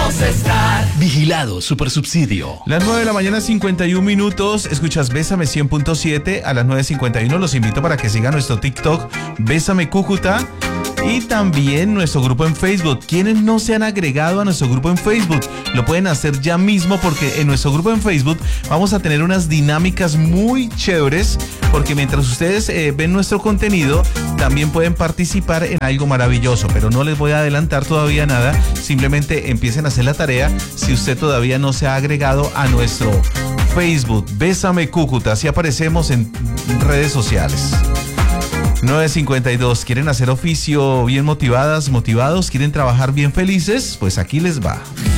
queremos estar. Vigilado Supersubsidio. Las 9 de la mañana, 51 minutos. Escuchas Bésame 100.7. A las 9:51 los invito para que sigan nuestro TikTok, Bésame Cúcuta. Y también nuestro grupo en Facebook. Quienes no se han agregado a nuestro grupo en Facebook, lo pueden hacer ya mismo, porque en nuestro grupo en Facebook vamos a tener unas dinámicas muy chéveres, porque mientras ustedes ven nuestro contenido, también pueden participar en algo maravilloso, pero no les voy a adelantar todavía nada. Simplemente empiecen a hacer la tarea si usted todavía no se ha agregado a nuestro Facebook, Bésame Cúcuta. Así aparecemos en redes sociales. 9:52. ¿Quieren hacer oficio bien motivadas, motivados? ¿Quieren trabajar bien felices? Pues aquí les va.